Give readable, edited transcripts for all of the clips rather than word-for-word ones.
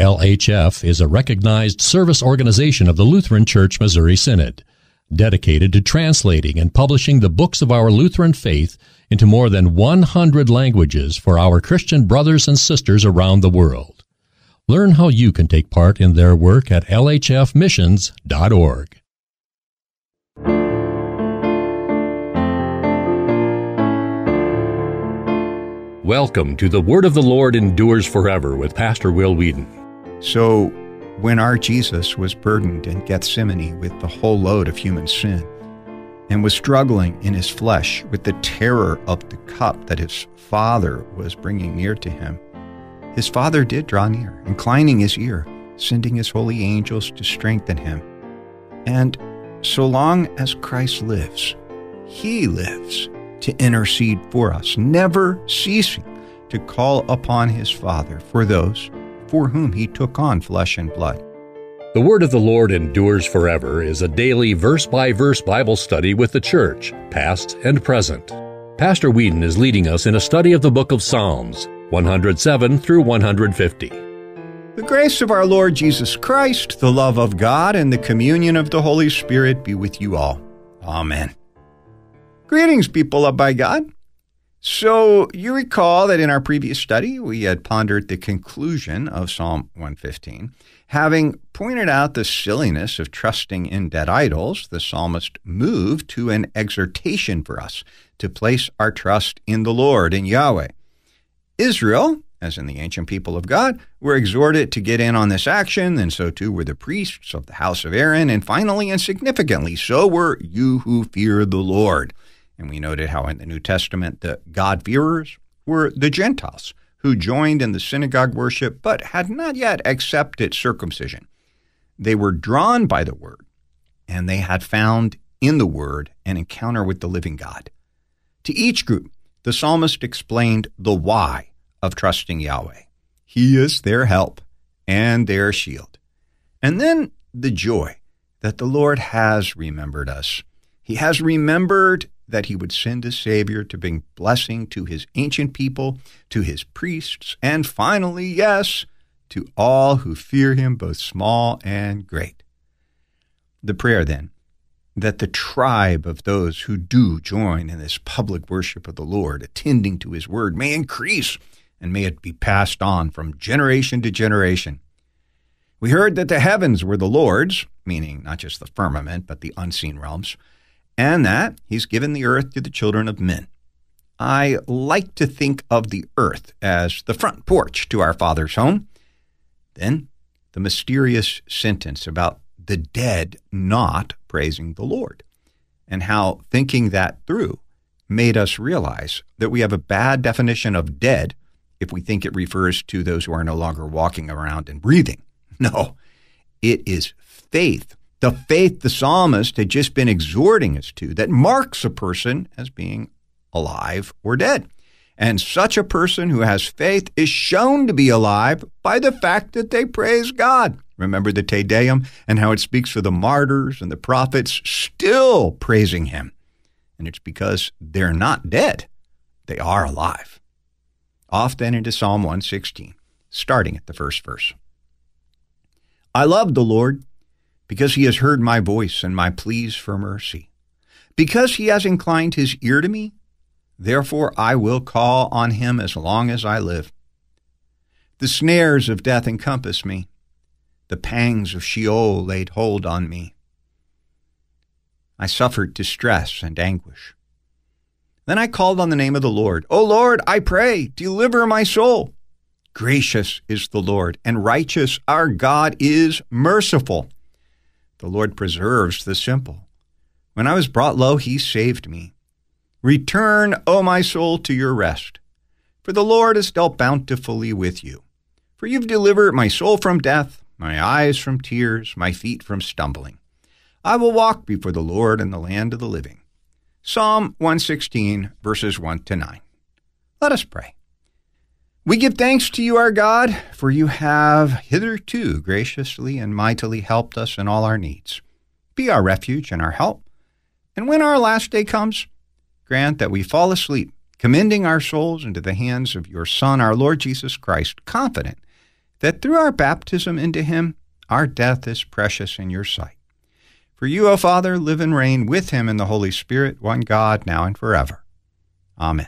LHF is a recognized service organization of the Lutheran Church Missouri Synod, dedicated to translating and publishing the books of our Lutheran faith into more than 100 languages for our Christian brothers and sisters around the world. Learn how you can take part in their work at lhfmissions.org. Welcome to The Word of the Lord Endures Forever with Pastor Will Whedon. So, when our Jesus was burdened in Gethsemane with the whole load of human sin, and was struggling in his flesh with the terror of the cup that his Father was bringing near to him, his Father did draw near, inclining his ear, sending his holy angels to strengthen him. And so long as Christ lives, he lives to intercede for us, never ceasing to call upon his Father for those for whom he took on flesh and blood. The Word of the Lord Endures Forever is a daily verse-by-verse Bible study with the church, past and present. Pastor Whedon is leading us in a study of the book of Psalms, 107 through 150. The grace of our Lord Jesus Christ, the love of God, and the communion of the Holy Spirit be with you all. Amen. Greetings, people loved by God. So you recall that in our previous study, we had pondered the conclusion of Psalm 115. Having pointed out the silliness of trusting in dead idols, the psalmist moved to an exhortation for us to place our trust in the Lord, in Yahweh. Israel, as in the ancient people of God, were exhorted to get in on this action, and so too were the priests of the house of Aaron, and finally and significantly, so were you who fear the Lord. And we noted how in the New Testament the God-fearers were the Gentiles who joined in the synagogue worship but had not yet accepted circumcision. They were drawn by the Word, and they had found in the Word an encounter with the living God. To each group, the psalmist explained the why of trusting Yahweh. He is their help and their shield. And then the joy that the Lord has remembered us. He has remembered that he would send a Savior to bring blessing to his ancient people, to his priests, and finally, yes, to all who fear him, both small and great. The prayer, then, that the tribe of those who do join in this public worship of the Lord, attending to his word, may increase, and may it be passed on from generation to generation. We heard that the heavens were the Lord's, meaning not just the firmament, but the unseen realms, and that he's given the earth to the children of men. I like to think of the earth as the front porch to our Father's home. Then the mysterious sentence about the dead not praising the Lord, and how thinking that through made us realize that we have a bad definition of dead if we think it refers to those who are no longer walking around and breathing. No, it is faith. The faith the psalmist had just been exhorting us to that marks a person as being alive or dead. And such a person who has faith is shown to be alive by the fact that they praise God. Remember the Te Deum and how it speaks of the martyrs and the prophets still praising him. And it's because they're not dead. They are alive. Off then into Psalm 116, starting at the first verse. I love the Lord, because he has heard my voice and my pleas for mercy. Because he has inclined his ear to me, therefore I will call on him as long as I live. The snares of death encompass me. The pangs of Sheol laid hold on me. I suffered distress and anguish. Then I called on the name of the Lord. O Lord, I pray, deliver my soul. Gracious is the Lord, and righteous our God is merciful. The Lord preserves the simple. When I was brought low, he saved me. Return, O my soul, to your rest, for the Lord has dealt bountifully with you. For you've delivered my soul from death, my eyes from tears, my feet from stumbling. I will walk before the Lord in the land of the living. Psalm 116, verses 1 to 9. Let us pray. We give thanks to you, our God, for you have hitherto graciously and mightily helped us in all our needs. Be our refuge and our help. And when our last day comes, grant that we fall asleep, commending our souls into the hands of your Son, our Lord Jesus Christ, confident that through our baptism into him, our death is precious in your sight. For you, O Father, live and reign with him in the Holy Spirit, one God, now and forever. Amen.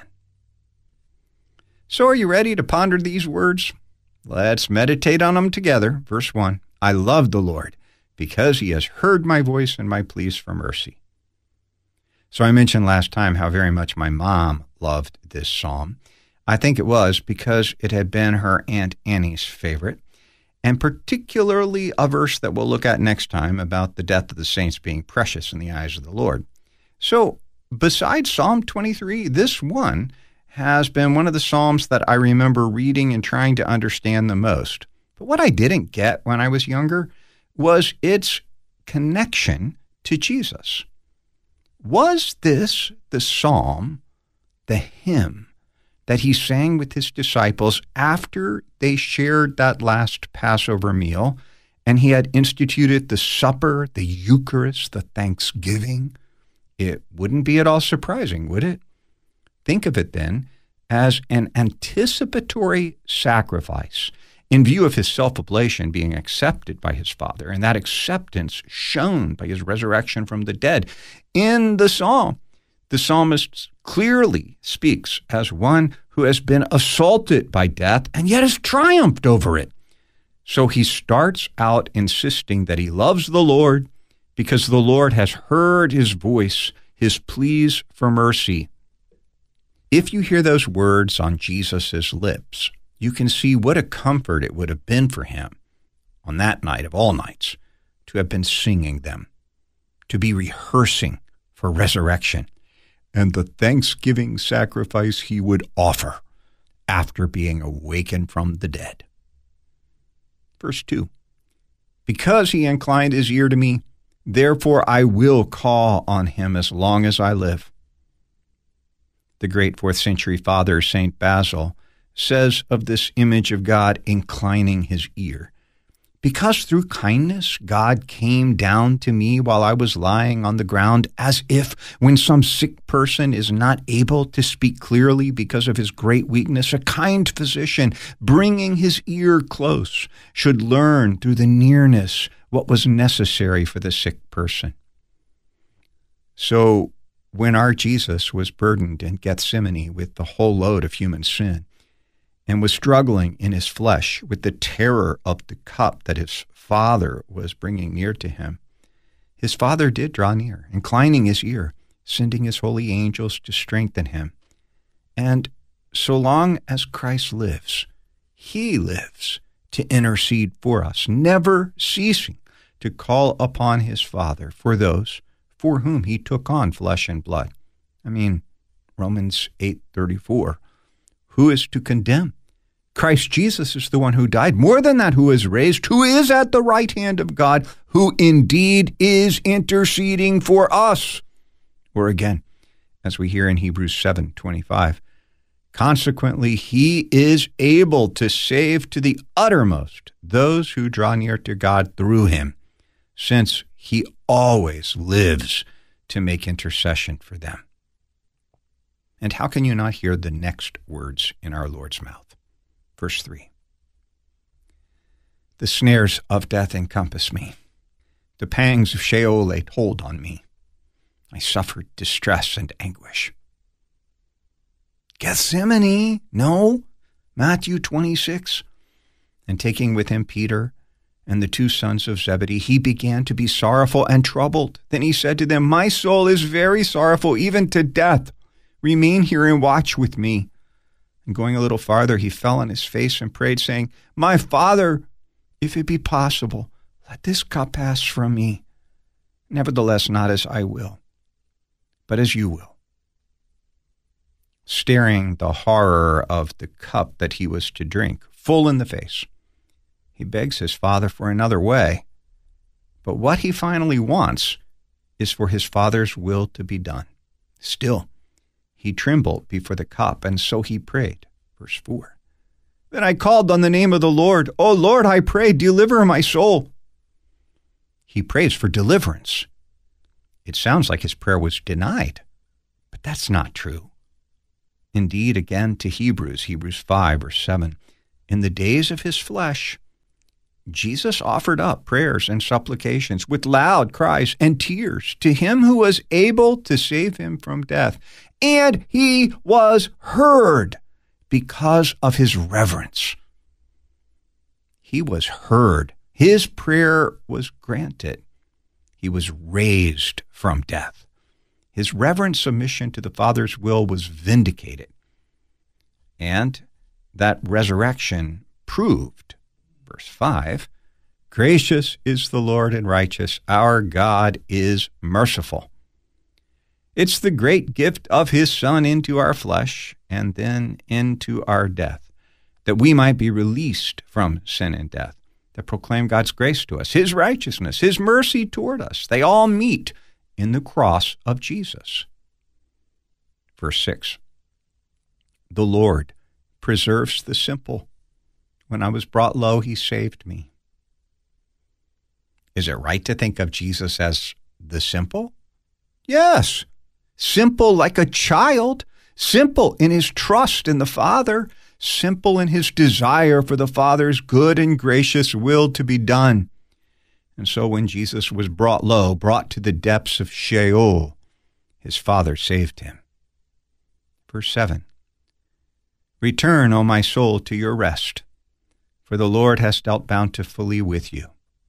So are you ready to ponder these words? Let's meditate on them together. Verse 1, I love the Lord, because he has heard my voice and my pleas for mercy. So I mentioned last time how very much my mom loved this psalm. I think it was because it had been her Aunt Annie's favorite, and particularly a verse that we'll look at next time about the death of the saints being precious in the eyes of the Lord. So besides Psalm 23, this one has been one of the psalms that I remember reading and trying to understand the most. But what I didn't get when I was younger was its connection to Jesus. Was this the psalm, the hymn, that he sang with his disciples after they shared that last Passover meal and he had instituted the supper, the Eucharist, the Thanksgiving? It wouldn't be at all surprising, would it? Think of it then as an anticipatory sacrifice in view of his self-oblation being accepted by his Father, and that acceptance shown by his resurrection from the dead. In the psalm, the psalmist clearly speaks as one who has been assaulted by death and yet has triumphed over it. So he starts out insisting that he loves the Lord because the Lord has heard his voice, his pleas for mercy. If you hear those words on Jesus' lips, you can see what a comfort it would have been for him on that night of all nights to have been singing them, to be rehearsing for resurrection and the thanksgiving sacrifice he would offer after being awakened from the dead. Verse 2, because he inclined his ear to me, therefore I will call on him as long as I live. The great 4th century father, St. Basil, says of this image of God inclining his ear, because through kindness God came down to me while I was lying on the ground, as if when some sick person is not able to speak clearly because of his great weakness, a kind physician, bringing his ear close, should learn through the nearness what was necessary for the sick person. So when our Jesus was burdened in Gethsemane with the whole load of human sin, and was struggling in his flesh with the terror of the cup that his Father was bringing near to him, his Father did draw near, inclining his ear, sending his holy angels to strengthen him. And so long as Christ lives, he lives to intercede for us, never ceasing to call upon his Father for those for whom he took on flesh and blood. Romans 8:34. Who is to condemn? Christ Jesus is the one who died, more than that, who is raised, who is at the right hand of God, who indeed is interceding for us. Or again, as we hear in Hebrews 7:25, consequently, he is able to save to the uttermost those who draw near to God through him, since he always lives to make intercession for them. And how can you not hear the next words in our Lord's mouth? Verse 3. The snares of death encompass me. The pangs of Sheol laid hold on me. I suffered distress and anguish. Gethsemane? No. Matthew 26. And taking with him Peter and the 2 sons of Zebedee, he began to be sorrowful and troubled. Then he said to them, my soul is very sorrowful, even to death. Remain here and watch with me. And going a little farther, he fell on his face and prayed, saying, my Father, if it be possible, let this cup pass from me. Nevertheless, not as I will, but as you will. Staring the horror of the cup that he was to drink full in the face, he begs his Father for another way. But what he finally wants is for his Father's will to be done. Still, he trembled before the cup, and so he prayed. Verse 4. Then I called on the name of the Lord. O Lord, I pray, deliver my soul. He prays for deliverance. It sounds like his prayer was denied, but that's not true. Indeed, again to Hebrews 5, verse 7, in the days of his flesh, Jesus offered up prayers and supplications with loud cries and tears to him who was able to save him from death. And he was heard because of his reverence. He was heard. His prayer was granted. He was raised from death. His reverent submission to the Father's will was vindicated. And that resurrection proved, verse 5, gracious is the Lord and righteous. Our God is merciful. It's the great gift of his Son into our flesh and then into our death, that we might be released from sin and death, that proclaim God's grace to us, his righteousness, his mercy toward us. They all meet in the cross of Jesus. Verse 6, the Lord preserves the simple. When I was brought low, he saved me. Is it right to think of Jesus as the simple? Yes. Simple like a child, simple in his trust in the Father, simple in his desire for the Father's good and gracious will to be done. And so when Jesus was brought low, brought to the depths of Sheol, his Father saved him. Verse 7, return, O my soul, to your rest, for the Lord has dealt bountifully with you.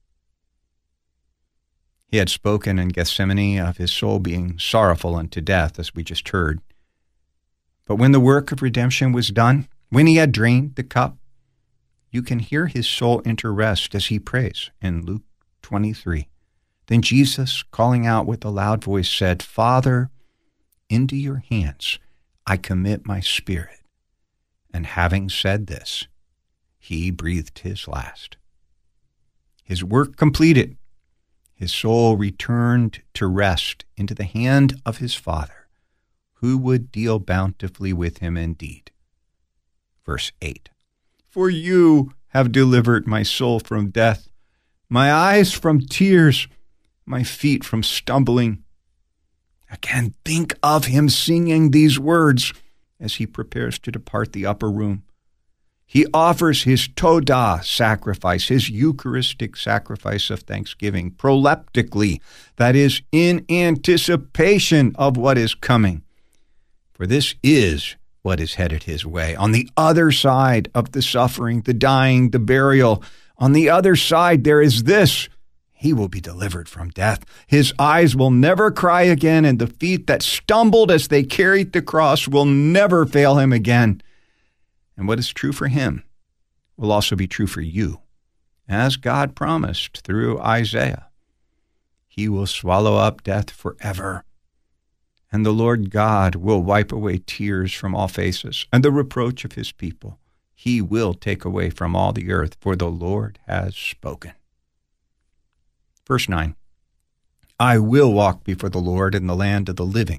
He had spoken in Gethsemane of his soul being sorrowful unto death, as we just heard. But when the work of redemption was done, when he had drained the cup, you can hear his soul enter rest as he prays in Luke 23. Then Jesus, calling out with a loud voice, said, Father, into your hands I commit my spirit. And having said this, he breathed his last. His work completed, his soul returned to rest into the hand of his Father, who would deal bountifully with him indeed. Verse 8, for you have delivered my soul from death, my eyes from tears, my feet from stumbling. Again, think of him singing these words as he prepares to depart the upper room. He offers his Todah sacrifice, his Eucharistic sacrifice of thanksgiving, proleptically, that is, in anticipation of what is coming. For this is what is headed his way. On the other side of the suffering, the dying, the burial, on the other side there is this: he will be delivered from death. His eyes will never cry again, and the feet that stumbled as they carried the cross will never fail him again. And what is true for him will also be true for you, as God promised through Isaiah. He will swallow up death forever, and the Lord God will wipe away tears from all faces and the reproach of his people. He will take away from all the earth, for the Lord has spoken. Verse 9, I will walk before the Lord in the land of the living.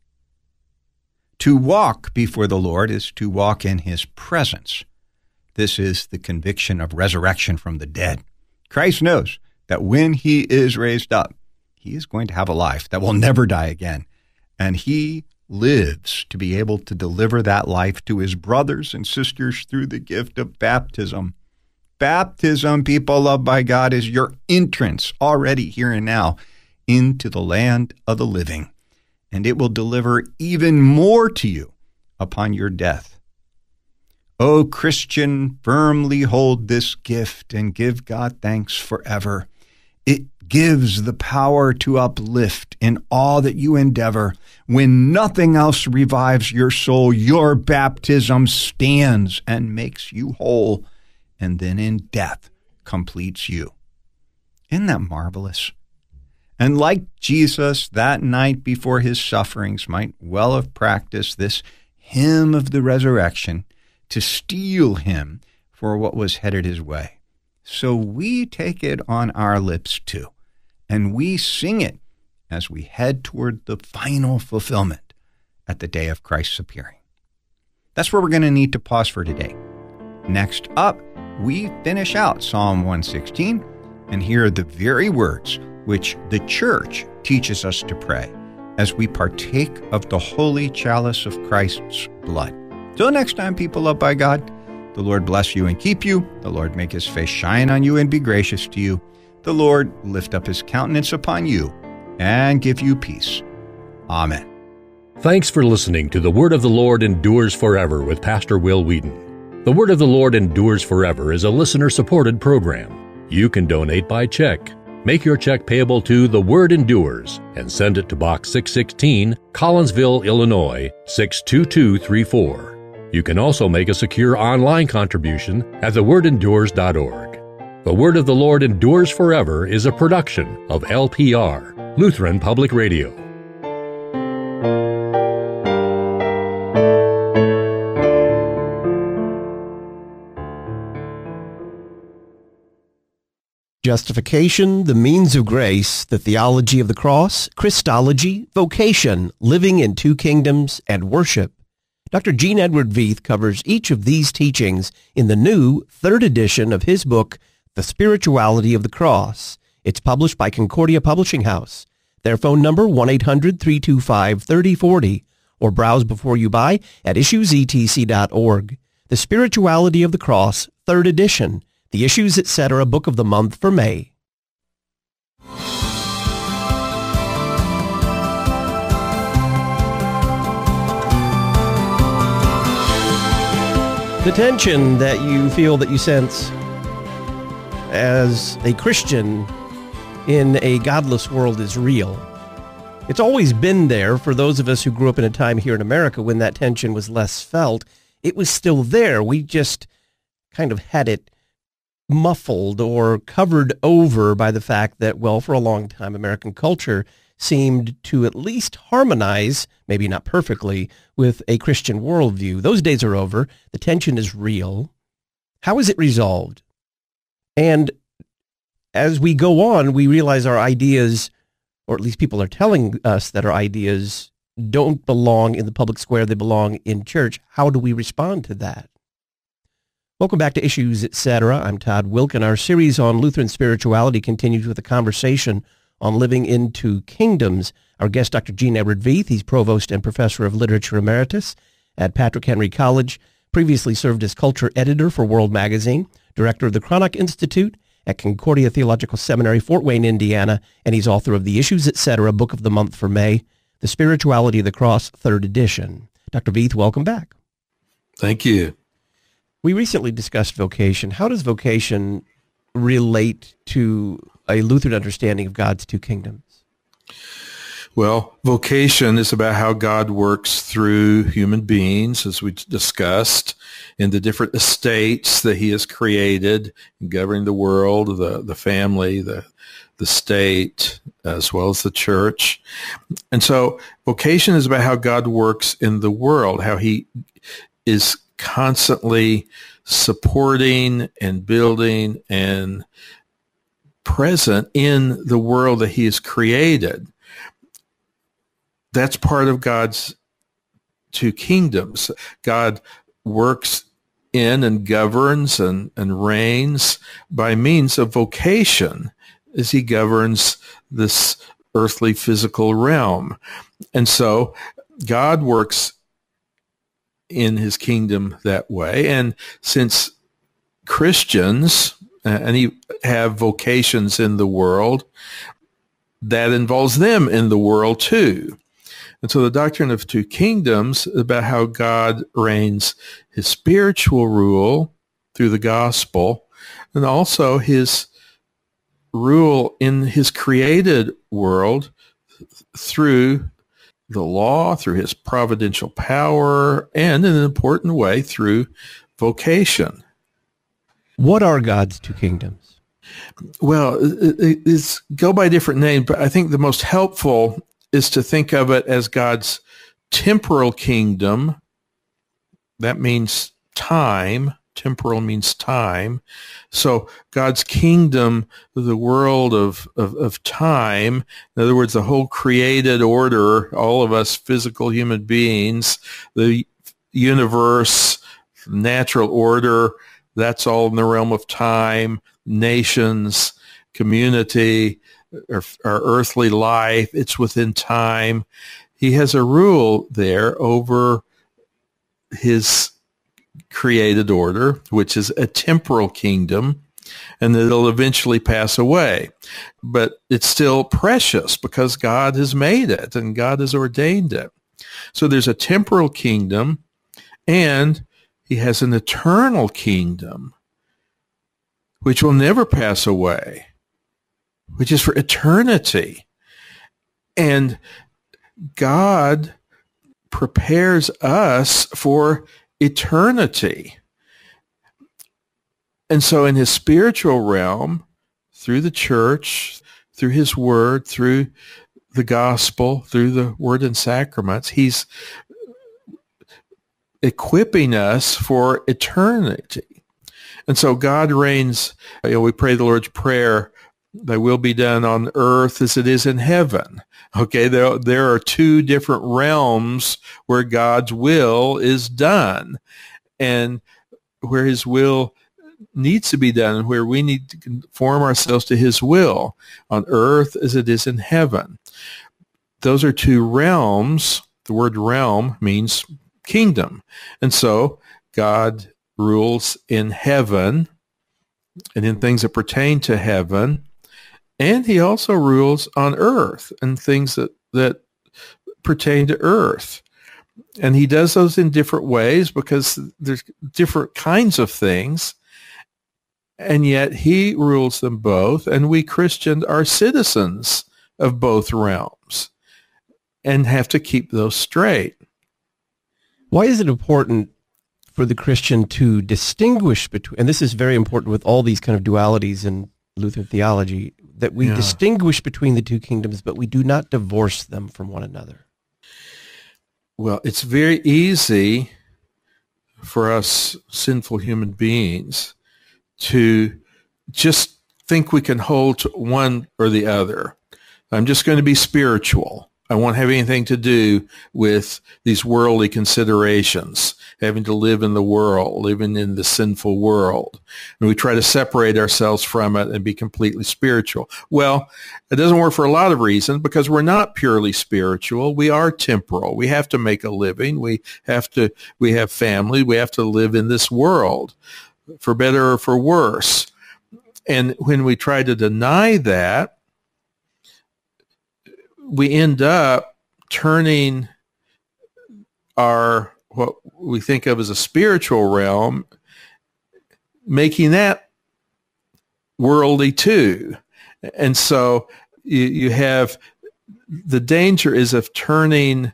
To walk before the Lord is to walk in his presence. This is the conviction of resurrection from the dead. Christ knows that when he is raised up, he is going to have a life that will never die again. And he lives to be able to deliver that life to his brothers and sisters through the gift of baptism. Baptism, people loved by God, is your entrance already here and now into the land of the living. And it will deliver even more to you upon your death. O Christian, firmly hold this gift and give God thanks forever. It gives the power to uplift in all that you endeavor. When nothing else revives your soul, your baptism stands and makes you whole, and then in death completes you. Isn't that marvelous? And like Jesus that night before his sufferings might well have practiced this hymn of the resurrection to steel him for what was headed his way, so we take it on our lips too, and we sing it as we head toward the final fulfillment at the day of Christ's appearing. That's where we're going to need to pause for today. Next up, we finish out Psalm 116 and hear the very words which the church teaches us to pray as we partake of the holy chalice of Christ's blood. Till next time, people loved by God, The Lord bless you and keep you. The Lord make his face shine on you and be gracious to you. The Lord lift up his countenance upon you and give you peace. Amen. Thanks for listening to The Word of the Lord Endures Forever with Pastor Will Wheaton. The Word of the Lord Endures Forever is a listener-supported program. You can donate by check. Make your check payable to The Word Endures and send it to Box 616, Collinsville, Illinois, 62234. You can also make a secure online contribution at thewordendures.org. The Word of the Lord Endures Forever is a production of LPR, Lutheran Public Radio. Justification, the means of grace, the theology of the cross, Christology, vocation, living in two kingdoms, and worship. Dr. Gene Edward Veith covers each of these teachings in the new third edition of his book, The Spirituality of the Cross. It's published by Concordia Publishing House. Their phone number, 1-800-325-3040, or browse before you buy at issuesetc.org. The Spirituality of the Cross, third edition. The Issues Etc. Book of the Month for May. The tension that you feel, that you sense as a Christian in a godless world is real. It's always been there for those of us who grew up in a time here in America when that tension was less felt. It was still there. We just kind of had it muffled or covered over by the fact that, well, for a long time, American culture seemed to at least harmonize, maybe not perfectly, with a Christian worldview. Those days are over. The tension is real. How is it resolved? And as we go on, we realize our ideas, or at least people are telling us that our ideas don't belong in the public square, they belong in church. How do we respond to that? Welcome back to Issues Etc. I'm Todd Wilken. Our series on Lutheran spirituality continues with a conversation on living in two kingdoms. Our guest, Dr. Gene Edward Veith. He's Provost and Professor of Literature Emeritus at Patrick Henry College, previously served as Culture Editor for World Magazine, Director of the Cranach Institute at Concordia Theological Seminary, Fort Wayne, Indiana, and he's author of the Issues Etc. Book of the Month for May, The Spirituality of the Cross, third edition. Dr. Veith, welcome back. Thank you. We recently discussed vocation. How does vocation relate to a Lutheran understanding of God's two kingdoms? Well, vocation is about how God works through human beings, as we discussed, in the different estates that he has created, governing the world, the family, the state, as well as the church. And so vocation is about how God works in the world, how he is constantly supporting and building and present in the world that he has created. That's part of God's two kingdoms. God works in and governs and reigns by means of vocation as he governs this earthly physical realm. And so God works in his kingdom that way. And since Christians have vocations in the world, that involves them in the world too. And so the doctrine of two kingdoms is about how God reigns his spiritual rule through the gospel, and also his rule in his created world through the law, through his providential power, and in an important way through vocation. What are God's two kingdoms? Well, it's go by different names, but I think the most helpful is to think of it as God's temporal kingdom. That means time. Temporal means time. So God's kingdom, the world of time, in other words, the whole created order, all of us physical human beings, the universe, natural order, that's all in the realm of time, nations, community, our earthly life, it's within time. He has a rule there over his created order, which is a temporal kingdom, and that it'll eventually pass away. But it's still precious because God has made it and God has ordained it. So there's a temporal kingdom, and he has an eternal kingdom, which will never pass away, which is for eternity. And God prepares us for eternity. And so in his spiritual realm, through the church, through his word, through the gospel, through the word and sacraments, he's equipping us for eternity. And so God reigns. We pray the Lord's Prayer, thy will be done on earth as it is in heaven. Okay, there are two different realms where God's will is done, and where his will needs to be done, and where we need to conform ourselves to his will, on earth as it is in heaven. Those are two realms. The word realm means kingdom. And so God rules in heaven and in things that pertain to heaven. And he also rules on earth and things that pertain to earth. And he does those in different ways because there's different kinds of things. And yet he rules them both. And we Christians are citizens of both realms and have to keep those straight. Why is it important for the Christian to distinguish between, and this is very important with all these kind of dualities in Lutheran theology, that we distinguish between the two kingdoms, but we do not divorce them from one another? Well, it's very easy for us sinful human beings to just think we can hold to one or the other. I'm just going to be spiritual. I won't have anything to do with these worldly considerations, having to live in the world, living in the sinful world. And we try to separate ourselves from it and be completely spiritual. Well, it doesn't work for a lot of reasons, because we're not purely spiritual. We are temporal. We have to make a living. We have family. We have to live in this world, for better or for worse. And when we try to deny that, we end up turning our, what we think of as a spiritual realm, making that worldly too. And so you have, the danger is of turning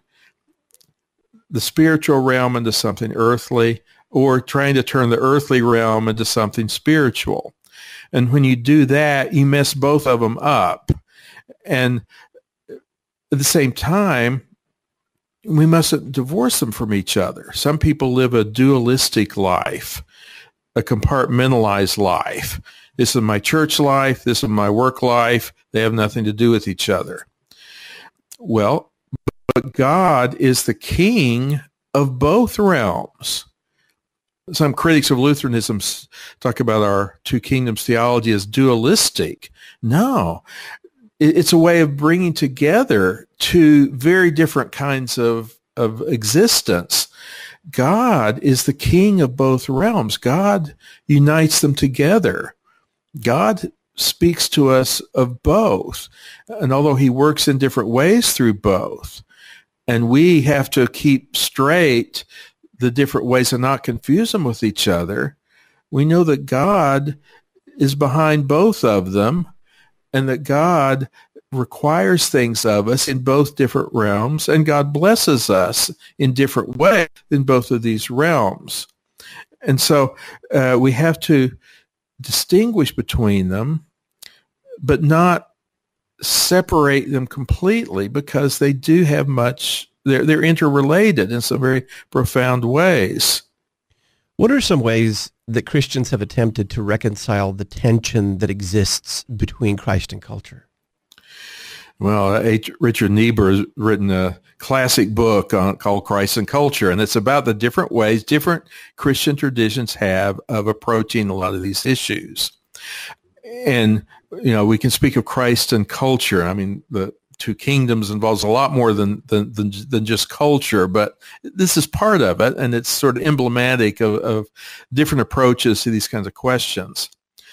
the spiritual realm into something earthly, or trying to turn the earthly realm into something spiritual. And when you do that, you mess both of them up. And at the same time, we mustn't divorce them from each other. Some people live a dualistic life, a compartmentalized life. This is my church life. This is my work life. They have nothing to do with each other. Well, but God is the king of both realms. Some critics of Lutheranism talk about our two kingdoms theology as dualistic. No, it's a way of bringing together two very different kinds of existence. God is the king of both realms. God unites them together. God speaks to us of both. And although he works in different ways through both, and we have to keep straight the different ways and not confuse them with each other, we know that God is behind both of them, and that God requires things of us in both different realms, and God blesses us in different ways in both of these realms. And so we have to distinguish between them, but not separate them completely, because they do have much, they're interrelated in some very profound ways. What are some ways that Christians have attempted to reconcile the tension that exists between Christ and culture? Well, Richard Niebuhr has written a classic book called Christ and Culture, and it's about the different ways different Christian traditions have of approaching a lot of these issues. And, we can speak of Christ and culture. I mean, the Two Kingdoms involves a lot more than just culture, but this is part of it, and it's sort of emblematic of different approaches to these kinds of questions.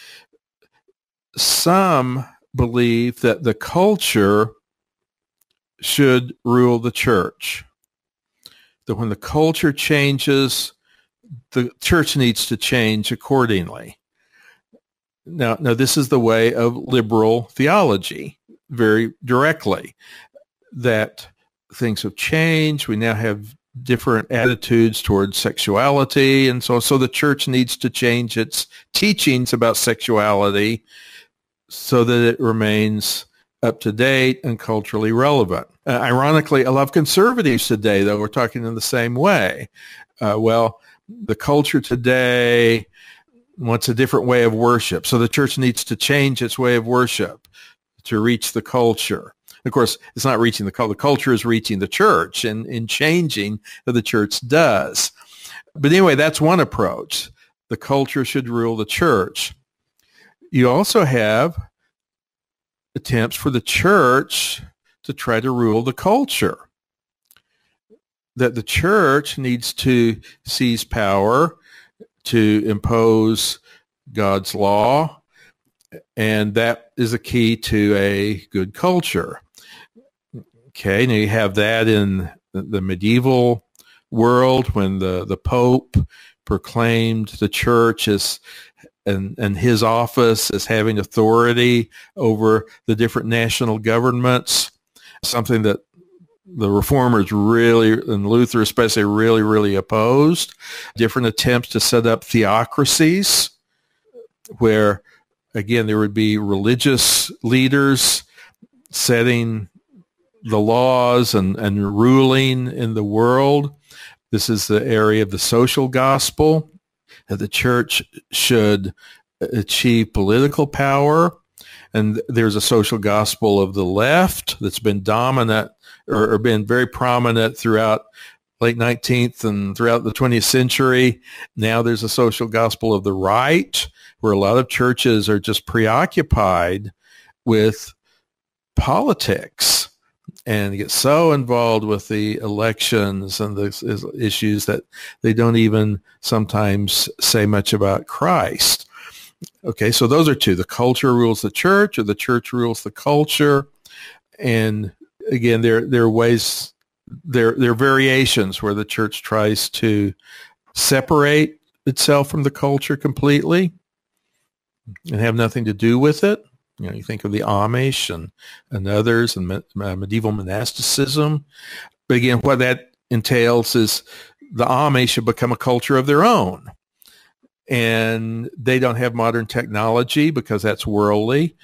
Some believe that the culture should rule the church, that when the culture changes, the church needs to change accordingly. Now, this is the way of liberal theology, very directly, that things have changed. We now have different attitudes towards sexuality, and so the church needs to change its teachings about sexuality so that it remains up to date and culturally relevant. Ironically, a lot of conservatives today, though, are talking in the same way. The culture today wants a different way of worship, so the church needs to change its way of worship to reach the culture. Of course, it's not reaching the culture. The culture is reaching the church and in changing that the church does. But anyway, that's one approach. The culture should rule the church. You also have attempts for the church to try to rule the culture, that the church needs to seize power to impose God's law, and that is a key to a good culture. Okay, now you have that in the medieval world when the Pope proclaimed the church as and his office as having authority over the different national governments, something that the Reformers really, and Luther especially, really opposed. Different attempts to set up theocracies where, again, there would be religious leaders setting the laws and ruling in the world. This is the area of the social gospel, that the church should achieve political power. And there's a social gospel of the left that's been dominant or been very prominent throughout late 19th and throughout the 20th century. Now there's a social gospel of the right, where a lot of churches are just preoccupied with politics and get so involved with the elections and the issues that they don't even sometimes say much about Christ. Okay, so those are two. The culture rules the church, or the church rules the culture. And again, there are ways, there are variations where the church tries to separate itself from the culture completely and have nothing to do with it. You know, you think of the Amish and others, and medieval monasticism. But again, what that entails is the Amish have become a culture of their own. And they don't have modern technology because that's worldly.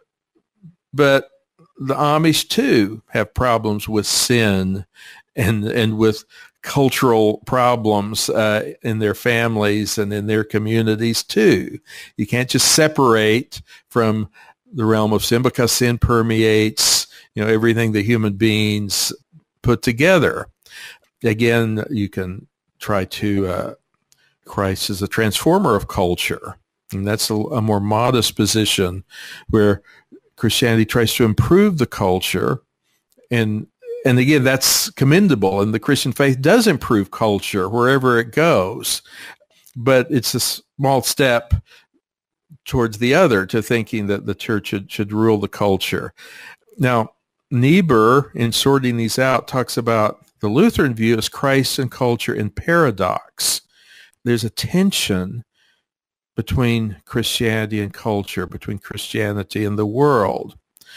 But the Amish, too, have problems with sin and with cultural problems in their families and in their communities, too. You can't just separate from the realm of sin, because sin permeates, everything that human beings put together. Again, you can try to Christ is a transformer of culture, and that's a more modest position where Christianity tries to improve the culture, and again, that's commendable, and the Christian faith does improve culture wherever it goes, but it's a small step towards the other, to thinking that the church should rule the culture. Now, Niebuhr, in sorting these out, talks about the Lutheran view as Christ and culture in paradox. There's a tension between Christianity and culture, between Christianity and the world.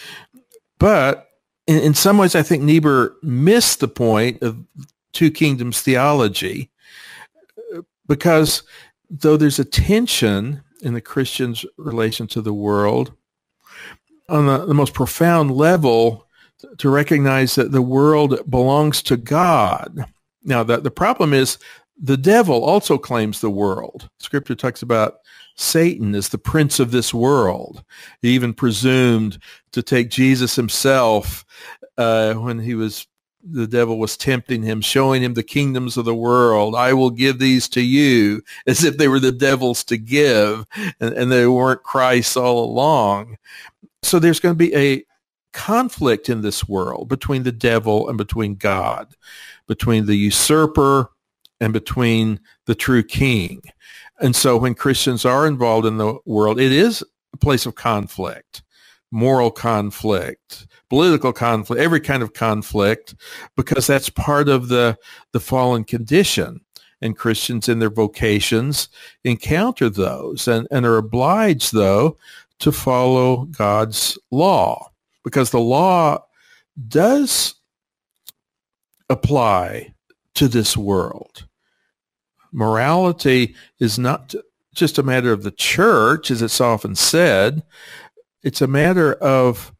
But in some ways, I think Niebuhr missed the point of Two Kingdoms theology, because though there's a tension in the Christian's relation to the world, on the most profound level, to recognize that the world belongs to God. Now, the problem is the devil also claims the world. Scripture talks about Satan as the prince of this world. He even presumed to take Jesus himself when the devil was tempting him, showing him the kingdoms of the world. I will give these to you, as if they were the devil's to give, and they weren't Christ all along. So there's going to be a conflict in this world between the devil and between God, between the usurper and between the true king. And so when Christians are involved in the world, it is a place of conflict, moral conflict, political conflict, every kind of conflict, because that's part of the fallen condition. And Christians in their vocations encounter those and are obliged, though, to follow God's law, because the law does apply to this world. Morality is not just a matter of the church, as it's often said. It's a matter of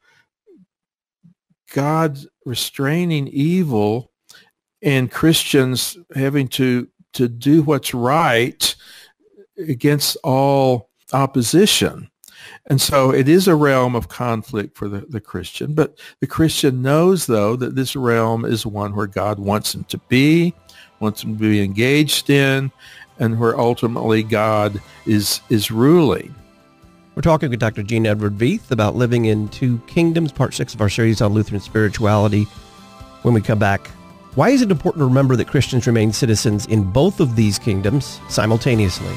God restraining evil and Christians having to do what's right against all opposition. And so it is a realm of conflict for the Christian, but the Christian knows, though, that this realm is one where God wants him to be engaged in, and where ultimately God is ruling. We're talking with Dr. Gene Edward Veith about living in two kingdoms, part 6 of our series on Lutheran spirituality. When we come back, why is it important to remember that Christians remain citizens in both of these kingdoms simultaneously?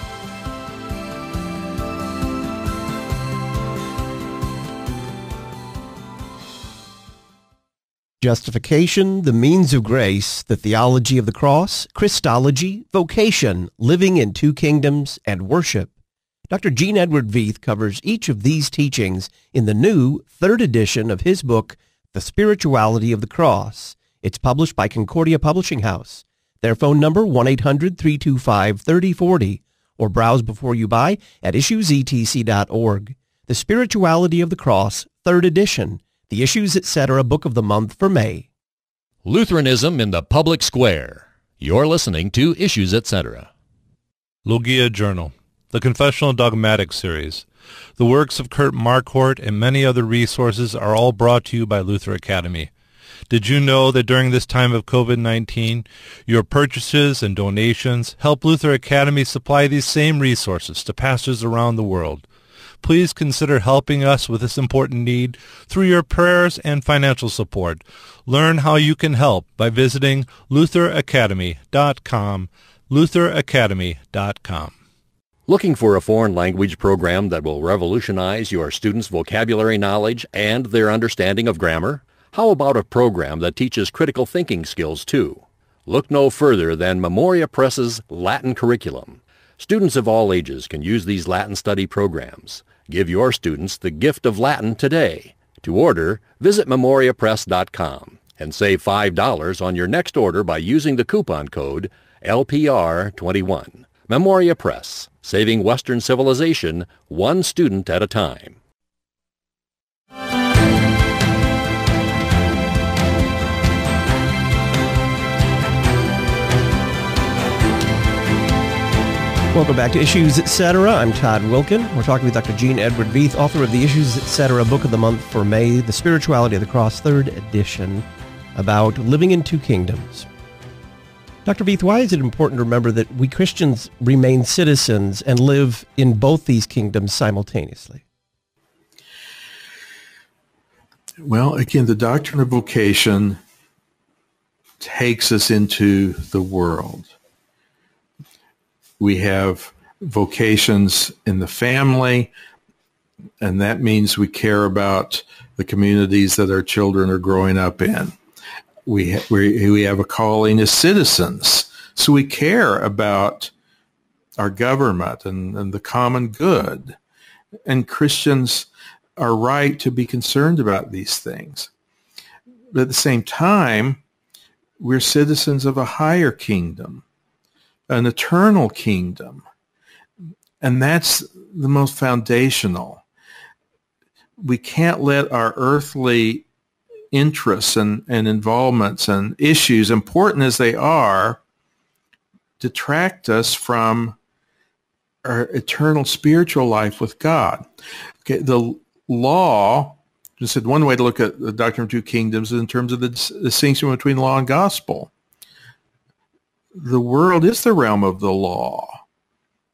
Justification, the means of grace, the theology of the cross, Christology, vocation, living in two kingdoms, and worship. Dr. Gene Edward Veith covers each of these teachings in the new 3rd edition of his book, The Spirituality of the Cross. It's published by Concordia Publishing House. Their phone number, 1-800-325-3040, or browse before you buy at issuesetc.org. The Spirituality of the Cross, 3rd edition. The Issues Etc. Book of the Month for May. Lutheranism in the Public Square. You're listening to Issues Etc. Logia Journal, the Confessional Dogmatic Series. The works of Kurt Marquardt and many other resources are all brought to you by Luther Academy. Did you know that during this time of COVID-19, your purchases and donations help Luther Academy supply these same resources to pastors around the world? Please consider helping us with this important need through your prayers and financial support. Learn how you can help by visiting lutheracademy.com, lutheracademy.com. Looking for a foreign language program that will revolutionize your students' vocabulary knowledge and their understanding of grammar? How about a program that teaches critical thinking skills too? Look no further than Memoria Press's Latin curriculum. Students of all ages can use these Latin study programs. Give your students the gift of Latin today. To order, visit memoriapress.com and save $5 on your next order by using the coupon code LPR21. Memoria Press, saving Western civilization one student at a time. Welcome back to Issues Etc. I'm Todd Wilkin. We're talking with Dr. Gene Edward Veith, author of the Issues Etc. Book of the Month for May, The Spirituality of the Cross, 3rd edition, about living in two kingdoms. Dr. Veith, why is it important to remember that we Christians remain citizens and live in both these kingdoms simultaneously? Well, again, the doctrine of vocation takes us into the world. We have vocations in the family, and that means we care about the communities that our children are growing up in. We have a calling as citizens, so we care about our government and the common good. And Christians are right to be concerned about these things. But at the same time, we're citizens of a higher kingdom, an eternal kingdom. And that's the most foundational. We can't let our earthly interests and involvements and issues, important as they are, detract us from our eternal spiritual life with God. Okay, the law, just said one way to look at the doctrine of two kingdoms is in terms of the distinction between law and gospel. The world is the realm of the law.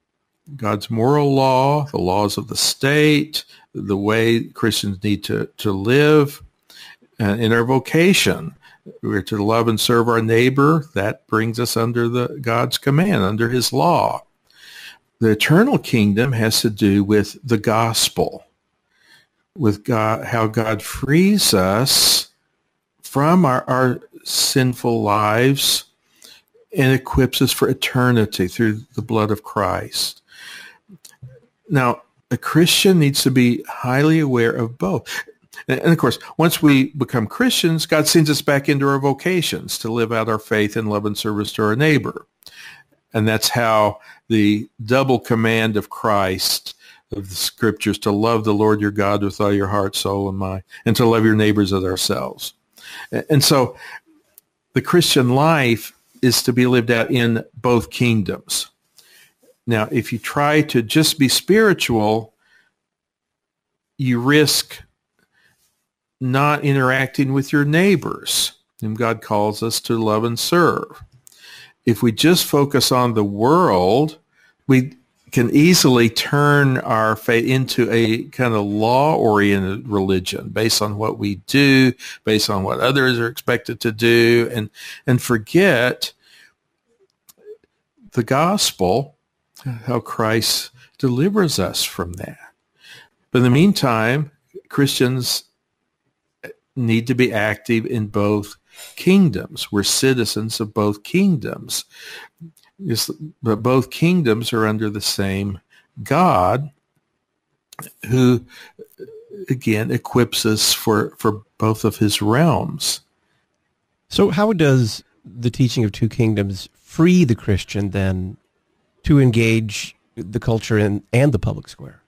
God's moral law, the laws of the state, the way Christians need to live, in our vocation. We're to love and serve our neighbor. That brings us under God's command, under his law. The eternal kingdom has to do with the gospel, with God, how God frees us from our sinful lives and equips us for eternity through the blood of Christ. Now, a Christian needs to be highly aware of both. And of course, once we become Christians, God sends us back into our vocations to live out our faith and love and service to our neighbor. And that's how the double command of Christ, of the scriptures, to love the Lord your God with all your heart, soul, and mind, and to love your neighbors as ourselves. And so the Christian life is to be lived out in both kingdoms. Now, if you try to just be spiritual, you risk not interacting with your neighbors, whom God calls us to love and serve. If we just focus on the world, we can easily turn our faith into a kind of law-oriented religion based on what we do, based on what others are expected to do, and forget the gospel, how Christ delivers us from that. But in the meantime, Christians need to be active in both kingdoms. We're citizens of both kingdoms. But both kingdoms are under the same God, who, again, equips us for both of his realms. So how does the teaching of two kingdoms free the Christian, then, to engage the culture and the public square?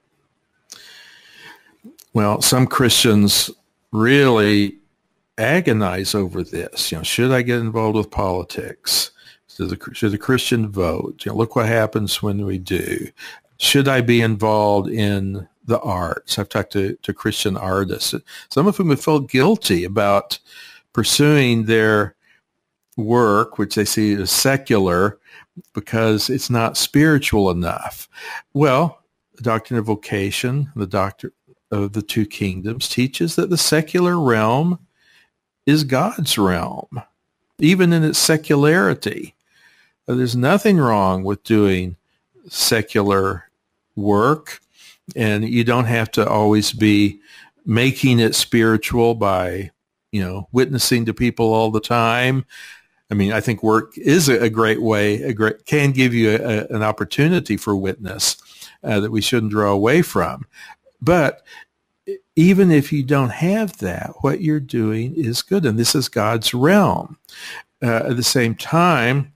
Well, some Christians really agonize over this. Should I get involved with politics? Should a Christian vote? Look what happens when we do. Should I be involved in the arts? I've talked to Christian artists, some of whom have felt guilty about pursuing their work, which they see as secular, because it's not spiritual enough. Well, the doctrine of vocation, the doctrine of the two kingdoms, teaches that the secular realm is God's realm, even in its secularity. There's nothing wrong with doing secular work, and you don't have to always be making it spiritual by, witnessing to people all the time. I mean, I think work is a great way, can give you an opportunity for witness that we shouldn't draw away from. But even if you don't have that, what you're doing is good, and this is God's realm. At the same time,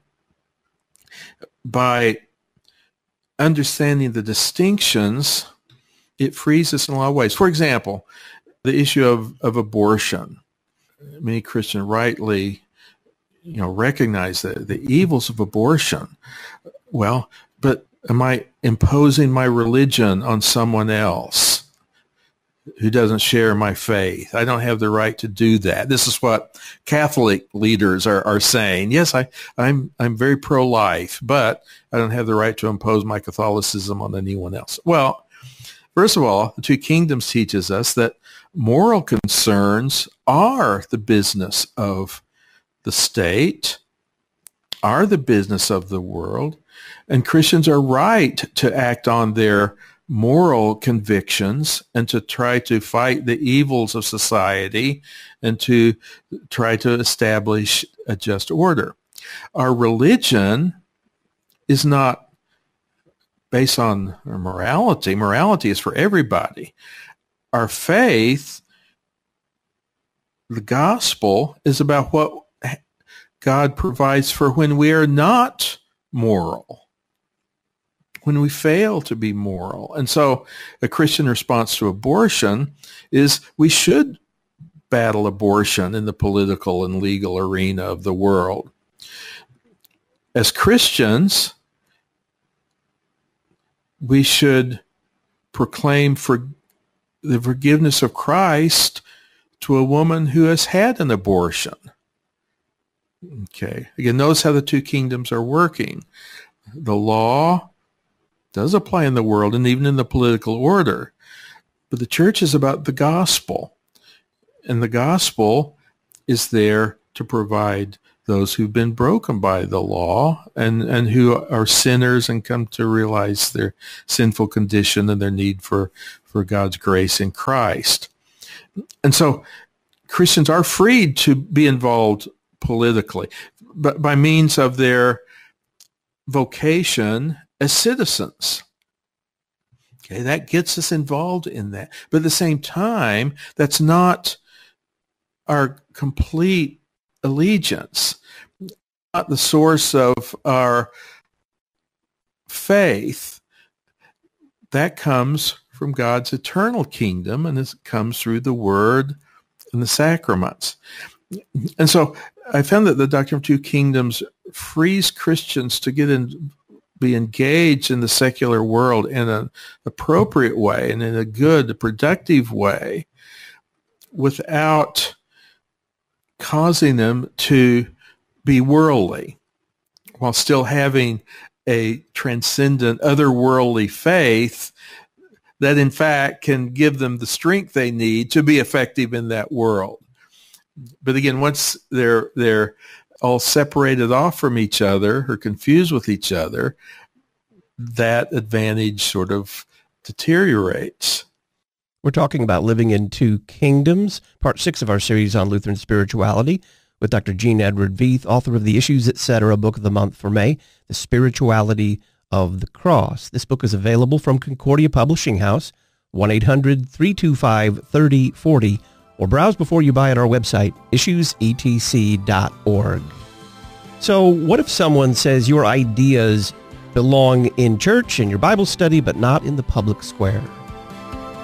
by understanding the distinctions, it frees us in a lot of ways. For example, the issue of abortion. Many Christians rightly, recognize the evils of abortion. Well, but am I imposing my religion on someone else who doesn't share my faith? I don't have the right to do that. This is what Catholic leaders are saying. Yes, I'm very pro-life, but I don't have the right to impose my Catholicism on anyone else. Well, first of all, the two kingdoms teaches us that moral concerns are the business of the state, are the business of the world, and Christians are right to act on their moral convictions and to try to fight the evils of society and to try to establish a just order. Our religion is not based on morality. Morality is for everybody. Our faith, the gospel, is about what God provides for when we are not moral, when we fail to be moral. And so a Christian response to abortion is we should battle abortion in the political and legal arena of the world. As Christians, we should proclaim the forgiveness of Christ to a woman who has had an abortion. Okay. Again, notice how the two kingdoms are working. The law does apply in the world and even in the political order. But the church is about the gospel. And the gospel is there to provide those who've been broken by the law and who are sinners and come to realize their sinful condition and their need for God's grace in Christ. And so Christians are freed to be involved politically, but by means of their vocation as citizens. Okay, that gets us involved in that. But at the same time, that's not our complete allegiance, not the source of our faith. That comes from God's eternal kingdom, and it comes through the Word and the sacraments. And so I found that the Doctrine of Two Kingdoms frees Christians to be engaged in the secular world in an appropriate way and in a good, productive way without causing them to be worldly while still having a transcendent, otherworldly faith that in fact can give them the strength they need to be effective in that world. But again, once they're all separated off from each other or confused with each other, that advantage sort of deteriorates. We're talking about Living in Two Kingdoms, part 6 of our series on Lutheran spirituality, with Dr. Gene Edward Veith, author of the Issues, Etc. Book of the Month for May, The Spirituality of the Cross. This book is available from Concordia Publishing House, 1-800-325-3040, or browse before you buy at our website, issuesetc.org. So what if someone says your ideas belong in church and your Bible study, but not in the public square?